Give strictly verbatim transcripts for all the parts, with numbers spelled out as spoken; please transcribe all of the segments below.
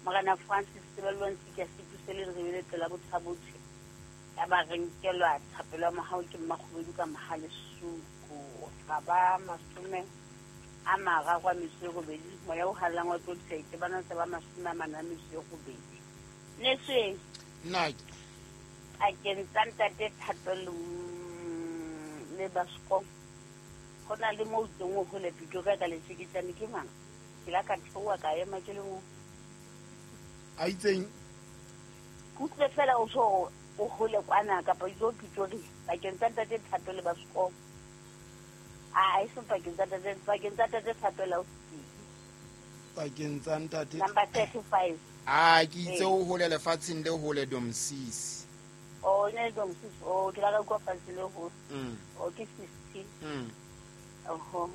Morena Francis Sebelwansi ke se le re le la botshabotse ya ba renkelwa thapelo ma hao ke mmakgobedu ka mahale suku ga ba masume a maga kwa miswe go bedi mo ya o halang wa tlotshe ke bana se ba masume a mana miswe go bedi neswe nna a ke ntanta te thapelo le basko go na le mo tsong go le pitso ka ka le sekitsane ke mang ke la ka tloa ka ema ke le mo a itseng kutle fela o so o hole kwana ka pa izo pitori ba ke ntanta te thapelo basko a e so pa ke ntanta te pa ke ntanta te thapelo pa ke ntanta te number thirty-five a ke itse o hole lefatsheng le hole domsisi o ne domsisi o ke la ka kwa fa le ho mm o ke sixty mm oho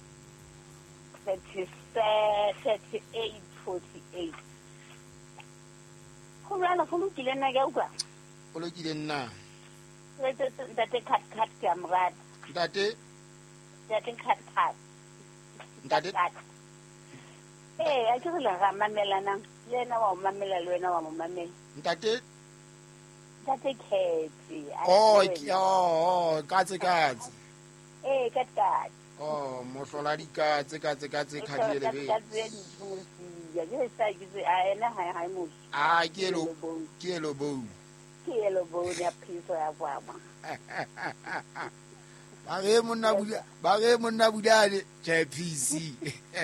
thirty-eight forty-eight go rana go lokile nna ke utlwa o lokile nna ntate cut cut ke amrad ntate ntate cut cut ntate eh a ke re la ga mamelana yena wa mamela le wena wa mamela ntate ntate kheti oh oh katse katse eh kat kat oh mohlola dikatse katse katse khadi le be ya ke sa ke a ena ha ha mo a ke lo ke lo bo ke lo bo ya phiso ya baba ba ge monna buda ba ge monna budane J P C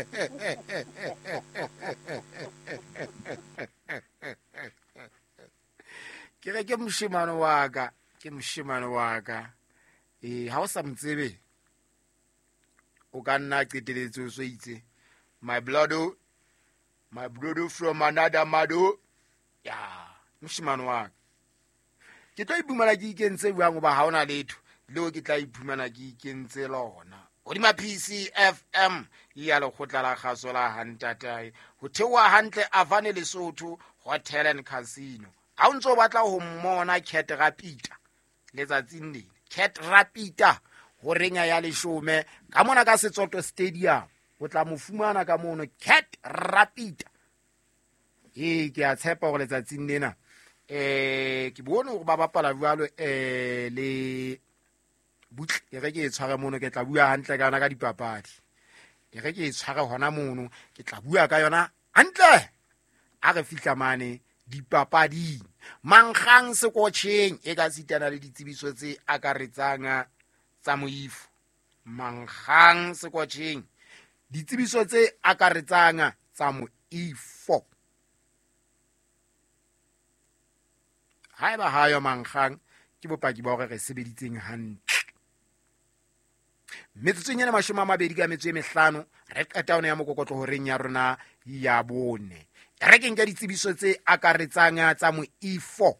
ke re ke moshimano wa ka ke moshimano wa ka eh ha o sa mtsebe o ka nna qeteletse o so itse my blood my blood from another mother ya moshimano wa ke tla iphumana ke ikentse buang ba ha ona letho leo ke tla iphumana ke ikentse lona o di ma P C F M ya le khotla la kgaso la hantatai ho thewa hantle Avane Lesotho Hotel and Casino ha o ntse o batla ho mmona Cat Rapita letsatsing le Cat Rapita ho renya ya leshome ka mona ka Setsoto Stadium o tla mo fumana ka mono Cat Rapita e ke a tshepa go letsatsing lena eh ke bone go ba bapala jwalo eh le butle e re ke e tshware mono ke tla bua hantle kana ka dipapadi e re ke e tshware hona mono ke tla bua ka yona hantle a re fihla mane dipapadi Mankgang Sekotjheng e ka sitana le ditsebiso tse akaretsang tsa moifo Mankgang Sekotjheng ditsebiso tse akaretsang tsa moifo haeba hayo Mankgang ke bopaki ba hore re sebeditseng hantle metsotsong ya mashome a mabedi ka metso e mehlano re qeta ona ya mokokotlo ho reng ya rona ya bone re ke nka ditsebiso tse akaretsang tsa moifo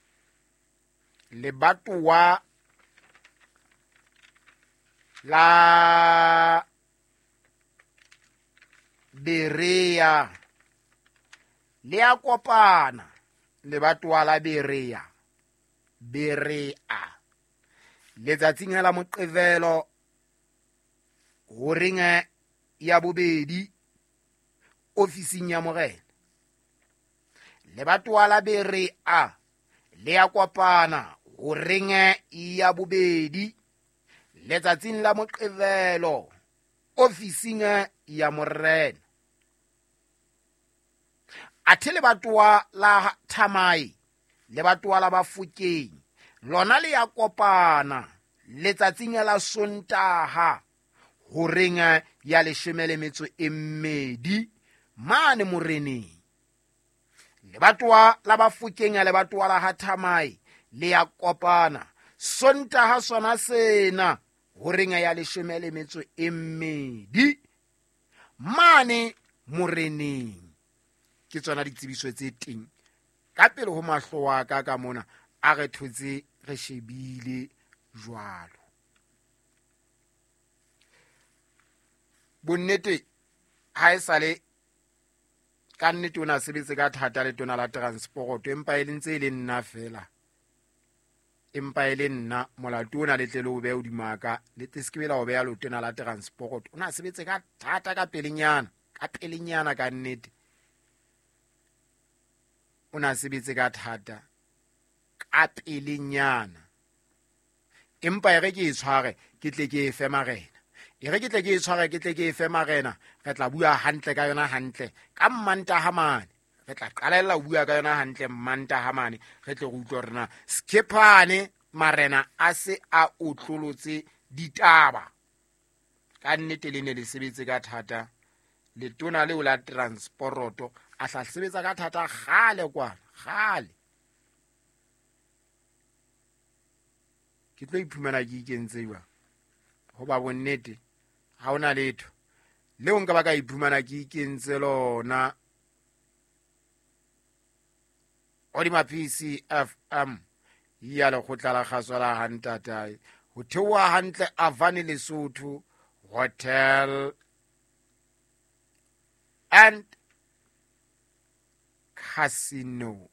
lebatowa la Berea le a kopana lebatowa la Berea Berea letsatsing la Moqebelo ho ringa ya bobedi ofising ya morena lebatowa la Berea le a kopana ho ringa ya bobedi letsatsing la Moqebelo ofising ya morena athe lebatowa la Thamai lebatowa la Bafokeng lona le ya kopana letsatsing la Sontaha ho renga ya leshome le metso e mmedi mane moreneng lebatowa la Bafokeng ya lebatowa la Thamai le ya kopana Sontaha sona sena ho renga ya leshome le metso e mmedi mane moreneng ke tsona ditsebiso tse teng ka pele ho mahlo wa ka ka mona a re thotse re shebile jwalo bonnete ha e sale ka nnete o na sebetse ka thata le tona la transport empa e lentse le nna fela empa e le nna molato ona le tle le o be o dimaka le tsekebela o be ya lotona la transport o na sebetse ka thata ka pelenyana ka pelenyana ka nnete o na sebetse ka thata ka pelenyana, empa ere ke e tshware ke tle ke e fe marena, ere ke tle ke e tshware ke tle ke e fe marena, re tla bua hantle ka yona hantle ka Mantaha mane, re tla qalella ho bua ka yona hantle Mantaha mane, re tle go utlwa rena Skhepane marena a se a utlolotse ditaba ka nnete le ne le sebetse ka thata, letona leo la transporoto a hla sebetsa ka thata gale kwana gale. Ke tlo iphumana ke ikentse jwa ho ba bonnete ha ona letho leo nka ba ka iphumana ke ikentse lona. Odima P C F M ya lekgotla la kgaso la Hantatae ho theoha hantle Avani Lesotho Hotel and Casino.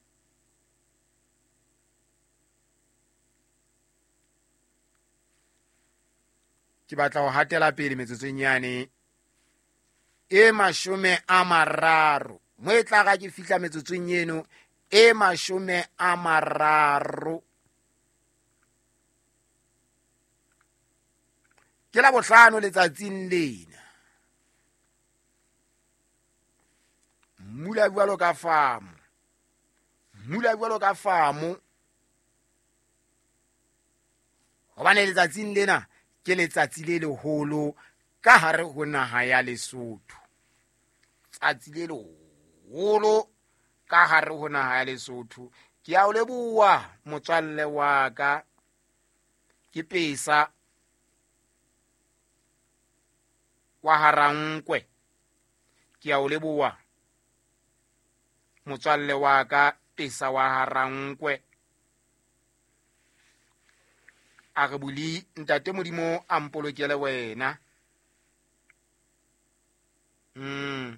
Ke batla ho hatela pele metsotsong nyane e mashome a mararo mo e tla ga ke fihla metsotsong eno e mashome a mararo ke la bohlano letsatsing lena. Mula bua lo ka famo, mula bua lo ka famo hobane letsatsing lena ke letsatsi le leholo ka hare ho naha ya Lesotho, tsatsi le leholo ka hare ho naha ya Lesotho. Ke a o leboha motswalle wa ka ke Pesa wa Harankwe, ke a o leboha motswalle wa ka Pesa wa Harankwe. A re buli ntate Modimo a mpolokele wena. Mm.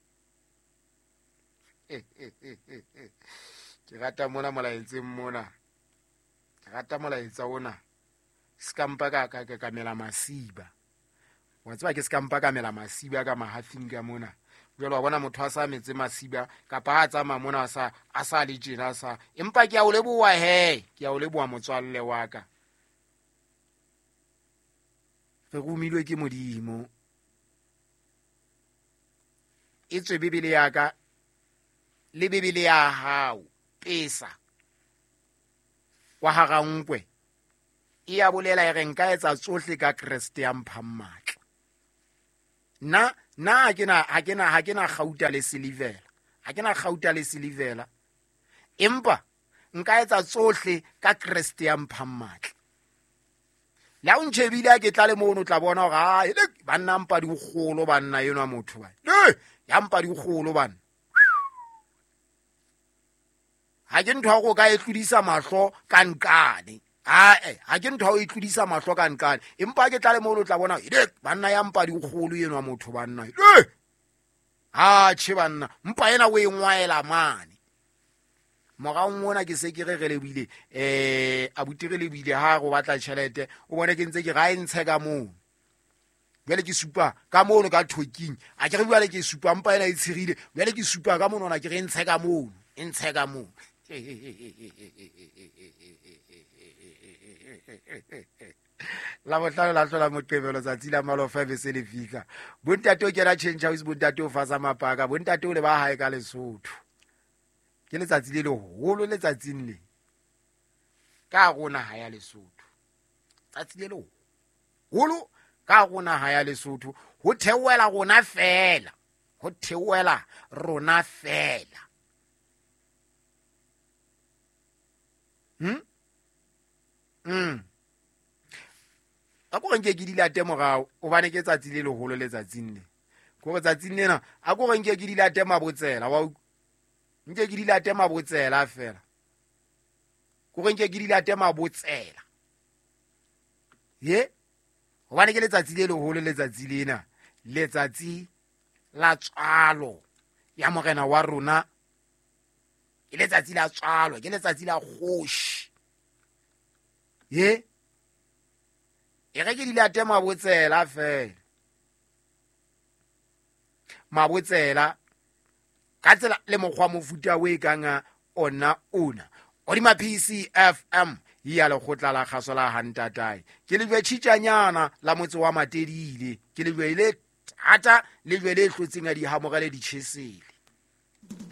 Ke rata mona molaetseng mona, ke rata molaetsa ona skampa ka ka ka mela masiba, wa tseba ke skampa ka mela masiba ka mahafing ka mona. Jwale wa bona motho a sa metse masiba kapa a tsamaya mona a sa a sa le tjena sa, empa ke a o leboha he, ke a o leboha motswalle wa ka. Re romilwe ke Modimo, e tswe Bibele ya ka le Bibele ya hao Pesa wa Harankwe e a bolela e re nka etsa tsohle ka Kriste ya mphang matla. Na na ha ke na ha ke na ha ke na gauta le silivela, ha ke na gauta le silivela, empa nka etsa tsohle ka Kriste ya mphang matla. La o ntshebile a ke tla le mono tla bona hore ha ile banna mpa di kgolo banna enwa motho ba le ya mpa di kgolo banna. Ha ke ntho go ka e tlodisa mahlo ka nkane, ha eh ha ke ntho e tlodisa mahlo ka nkane, empa ke tla le mono tla bona ile banna ya mpa di kgolo enwa motho banna le ha tshi banna mpa ena o e ngwaela mane. Morao mona ke se ke re re lebile eh abuti re lebile ha go batla tšhelete o bone ke ntse ke ga e ntshe ka moo, bjale ke supa ka mono ka thoking a ke re bjale ke supa mpa ena e tshegile bjale ke supa ka mono na ke re ntshe ka moo e ntshe ka moo. La botlalo la tlola Moqebelo tsatsi la malo five se le fihla, bontate o kena change house, bontate o fasa mapaka, bontate o le ba hae ka Lesotho. Ke letsatsi le leholo letsatsing le ka go naha ya Lesotho, tsatsi le leholo ka go naha ya Lesotho, ho theoela rona fela, ho theoela rona fela. Hmm mm a go nke ke di late morao o bane ke tsatsi le leholo letsatsing le go re tsatsing lena a go nke ke di late mabotsela wa nke ke di late mabotsela fela, go nke ke di late mabotsela ye go bane ke letsatsi le leholo letsatsi lena, letsatsi la tswalo ya morena wa rona, ke letsatsi la tswalo, ke letsatsi la kgoshi ye e re ke di late mabotsela fela, mabotsela ka tsela le mokgwa mofuta o e kanga ona ona odima P C F M ya lekgotla la kgaso la Hantatai ke le tshitjanyana la motse wa Matedile ke le ile thata le le hlotseng a di hamogele di tshesele